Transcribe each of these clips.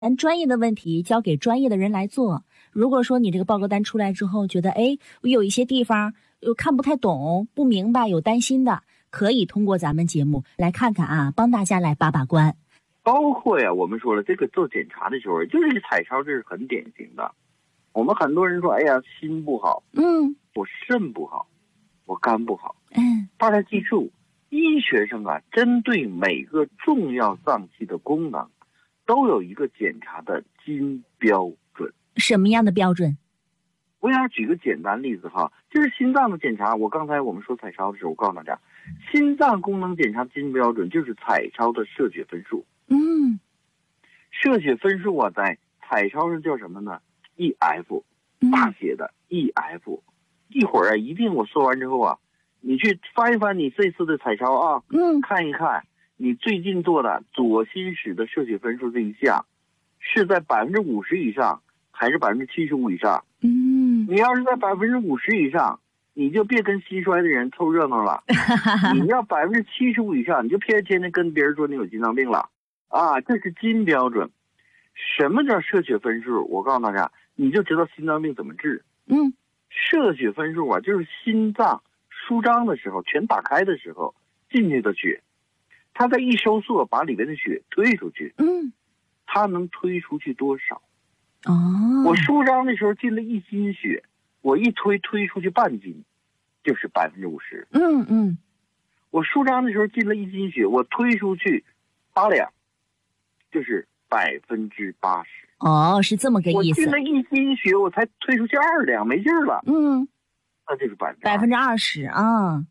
咱专业的问题交给专业的人来做。如果说你这个报告单出来之后，觉得我有一些地方又看不太懂、不明白、有担心的，可以通过咱们节目来看看啊，帮大家来把把关。 包括呀，我们说了，这个做检查的时候，就是彩超，这是很典型的。我们很多人说，心不好，我肾不好，我肝不好，大家记住，医学上啊，针对每个重要脏器的功能，都有一个检查的金标准。 什么样的标准？ 我想举个简单例子哈，就是心脏的检查。刚才我们说彩超的时候，我告诉大家，心脏功能检查金标准就是彩超的射血分数。射血分数啊，在彩超上叫什么呢？EF， 大写的 EF。一会儿啊，一定我说完之后啊，你去翻一翻你这次的彩超啊，看一看你最近做的左心室的射血分数这一项是在50%以上还是75%以上。你要是在50%以上，你就别跟心衰的人凑热闹了。你要75%以上，你就天天跟别人说你有心脏病了啊！这是金标准。什么叫射血分数？我告诉大家，你就知道心脏病怎么治。射血分数啊，就是心脏舒张的时候，全打开的时候进去的血，它在一收缩，把里面的血推出去。它能推出去多少？我舒张的时候进了1斤血，我一推出去半斤，就是50%。我舒张的时候进了1斤血，我推出去8两，就是80%。 是这么个意思。 我进了1斤血，我才推出去2两，没劲儿了。那就是 20%啊。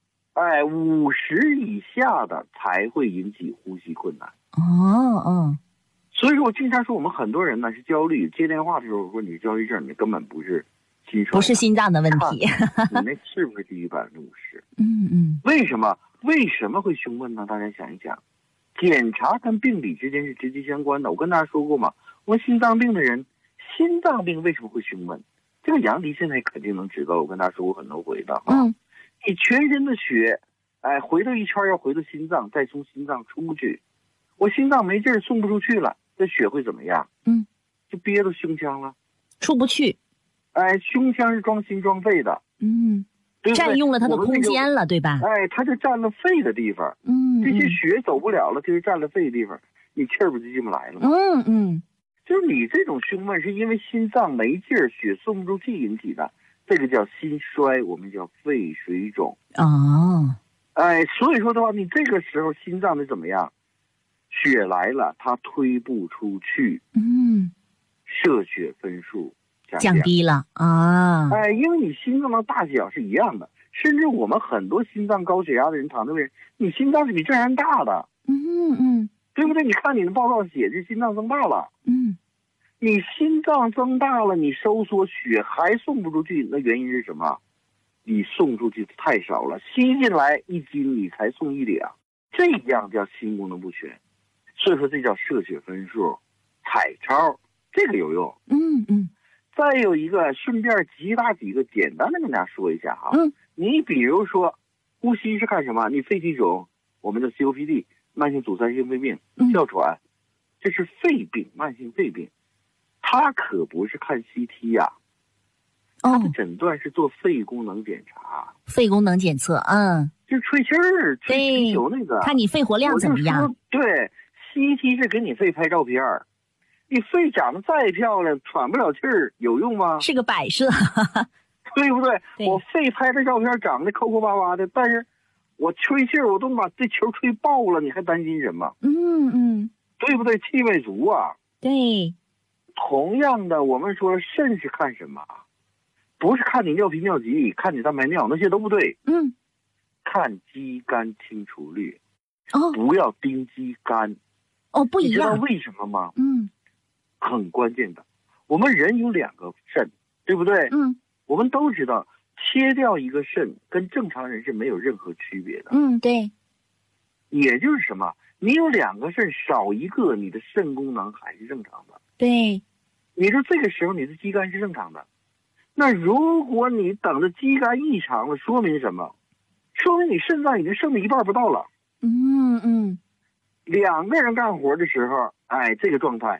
50以下的才会引起呼吸困难。所以说我经常说，我们很多人呢是焦虑，接电话的时候说你焦虑症，你根本不是心衰， 不是心脏的问题。 你那是不是低于50%？为什么会胸闷呢？大家想一想，检查跟病理之间是直接相关的。我跟大家说过嘛，我心脏病的人，心脏病为什么会胸闷？这个杨迪现在肯定能知道，我跟大家说过很多回的。你全身的血，回到一圈要回到心脏，再从心脏出去，我心脏没劲儿送不出去了，这血会怎么样？就憋到胸腔了， 出不去。 胸腔是装心装肺的，对不对？ 占用了它的空间了，对吧？ 它就占了肺的地方。这些血走不了了，就是占了肺的地方，你气儿不就进不来了吗？就是你这种胸闷是因为心脏没劲儿，血送不出去引起的，这个叫心衰，我们叫肺水肿。所以说的话，你这个时候心脏得怎么样？血来了，它推不出去，射血分数降低了啊！ 因为你心脏的大小是一样的，甚至我们很多心脏高血压的人、糖尿病人，你心脏是比正常人大的，对不对？你看你的报告写这心脏增大了，你心脏增大了，你收缩血还送不出去，那原因是什么？你送出去太少了，吸进来1斤，你才送1两，这样叫心功能不全。所以说这叫射血分数，彩超这个有用。再有一个，顺便几个简单的跟大家说一下哈。你比如说，呼吸是看什么？你肺气肿，我们的 COPD， 慢性阻塞性肺病，哮喘，这是肺病，慢性肺病，它可不是看 CT 呀。它的诊断是做肺功能检查， 肺功能检测， 就是吹气儿、吹气球那个， 看你肺活量怎么样。 对 ，CT 是给你肺拍照片，你肺长得再漂亮，喘不了气儿，有用吗？ 是个摆设， 对不对？我肺拍的照片长得抠抠巴巴的，但是我吹气儿，我都把这球吹爆了，你还担心什么？对不对？气味足啊。 对。 同样的，我们说肾是看什么？不是看你尿频尿急，看你蛋白尿，那些都不对。看肌酐清除率。不要盯肌酐。 不一样。 你知道为什么吗？很关键的。我们人有2个肾，对不对？我们都知道，切掉一个肾跟正常人是没有任何区别的。 对。 也就是什么？你有2个肾，少一个，你的肾功能还是正常的。 对。 你说这个时候你的肌酐是正常的。那如果你等着肌酐异常了，说明什么？说明你肾脏已经剩了1半不到了。2个人干活的时候，这个状态，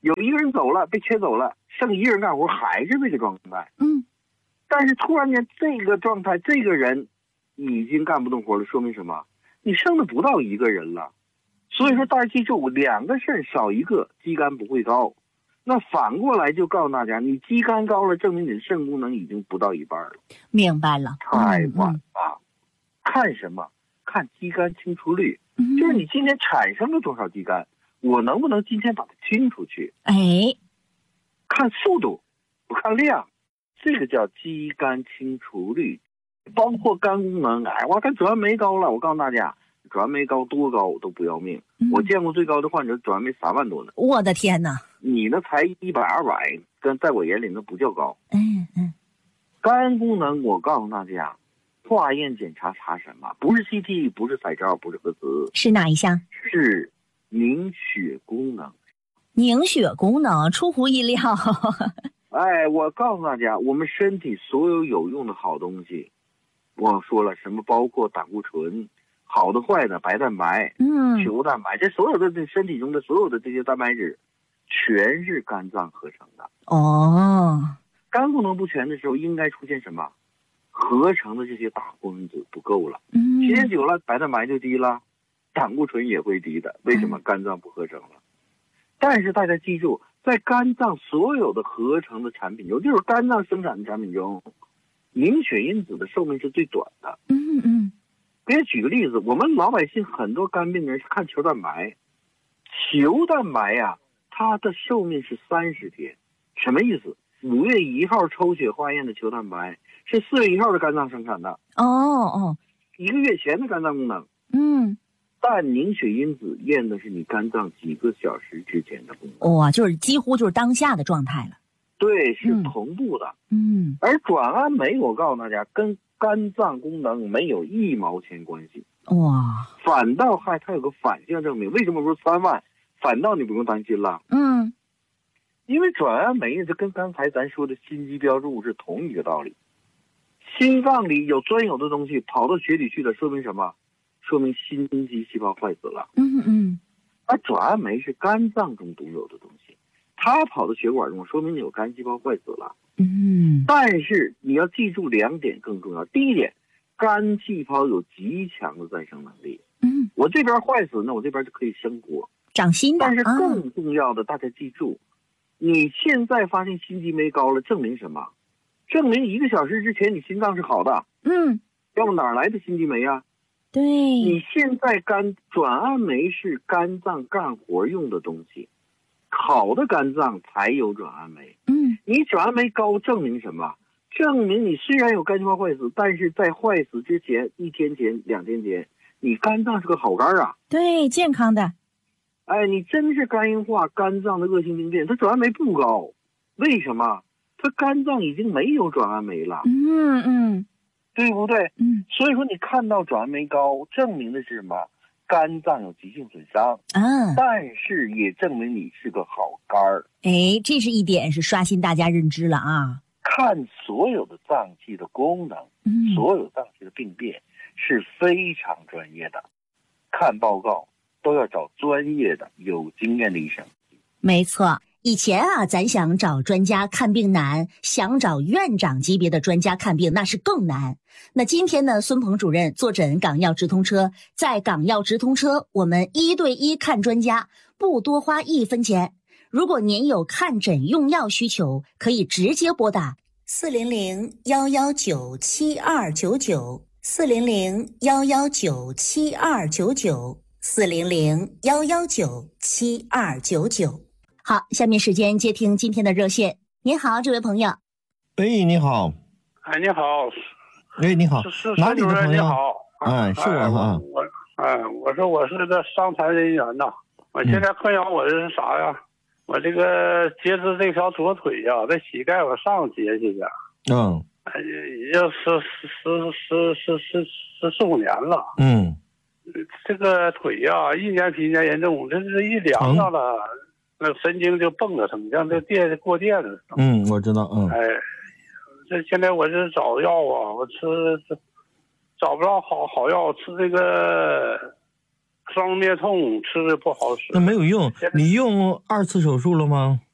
有一个人走了，被切走了，剩一个人干活，还是这个状态。但是突然间这个状态，这个人已经干不动活了，说明什么？你剩的不到一个人了。所以说大家记住，2个肾少一个，肌酐不会高。那反过来就告诉大家，你肌酐高了，证明你的肾功能已经不到一半了。 明白了。 太晚了。看什么？看肌酐清除率，就是你今天产生了多少肌酐，我能不能今天把它清出去？看速度，不看量，这个叫肌酐清除率。包括肝功能，我看转氨酶高了，我告诉大家，转氨酶高多高都不要命。我见过最高的患者转氨酶3万多呢。 我的天哪！ 你那才100、200，跟在我眼里那不叫高。肝功能，我告诉大家，化验检查查什么？不是 CT， 不是彩超，不是核磁， 是哪一项？ 是凝血功能。 凝血功能出乎意料。 我告诉大家，我们身体所有有用的好东西，我说了什么，包括胆固醇，好的坏的，白蛋白，球蛋白，这所有的身体中的所有的这些蛋白质，全是肝脏合成的。肝功能不全的时候，应该出现什么？合成的这些大功能子不够了，时间久了，白蛋白就低了，胆固醇也会低的。为什么？肝脏不合成了。但是大家记住，在肝脏所有的合成的产品中，就是肝脏生产的产品中，凝血因子的寿命是最短的。给你举个例子，我们老百姓很多肝病人是看球蛋白，球蛋白呀，它的寿命是30天，什么意思？5月1号抽血化验的球蛋白是4月1号的肝脏生产的。1个月前的肝脏功能。但凝血因子验的是你肝脏几个小时之前的功能。 就是几乎就是当下的状态了。 对，是同步的。而转氨酶，我告诉大家，跟肝脏功能没有1毛钱关系。反倒它有个反向证明。为什么说3万？反倒你不用担心了。因为转氨酶就跟刚才咱说的心肌标志物是同一个道理。心脏里有专有的东西跑到血里去了，说明什么？说明心肌细胞坏死了。而转氨酶是肝脏中独有的东西，它跑到血管中，说明你有肝细胞坏死了。但是你要记住2点更重要。第一点，肝细胞有极强的再生能力。我这边坏死，那我这边就可以生活， 长新的。 但是更重要的，大家记住，你现在发现心肌酶高了，证明什么？证明1个小时之前你心脏是好的。要不哪来的心肌酶啊？ 对， 你现在转氨酶是肝脏干活用的东西，好的肝脏才有转氨酶。你转氨酶高证明什么？证明你虽然有肝细胞坏死，但是在坏死之前1天前、2天前，你肝脏是个好肝啊。 对，健康的。 你真是肝硬化，肝脏的恶性病变，它转氨酶不高，为什么？它肝脏已经没有转氨酶了。对不对？所以说你看到转氨酶高，证明的是什么？肝脏有急性损伤。但是也证明你是个好肝儿。 这是一点是刷新大家认知了啊。 看所有的脏器的功能，所有脏器的病变是非常专业的。看报告都要找专业的、有经验的医生。 没错。以前咱想找专家看病难，想找院长级别的专家看病那是更难。那今天呢，孙鹏主任坐诊港药直通车，在港药直通车，我们1对1看专家，不多花1分钱。如果您有看诊用药需求，可以直接拨打400-119-7299，400-119-7299，400-119-7299。好，下面时间接听今天的热线。您好，这位朋友。 你好。 你好。 你好。 是哪里的朋友？ 你好。 是我哈。 我说我是个伤残人员呐。我现在困扰我的是啥呀？我这个截肢这条左腿呀，这膝盖往上截去的。已经15年了。这个腿呀，一年比一年严重，这是一凉上了。那神经就蹦了，成像这过电了。 我知道。 这现在我是找药啊，我吃找不着好药，吃这个生灭痛，吃的不好使。 那没有用，你用2次手术了吗？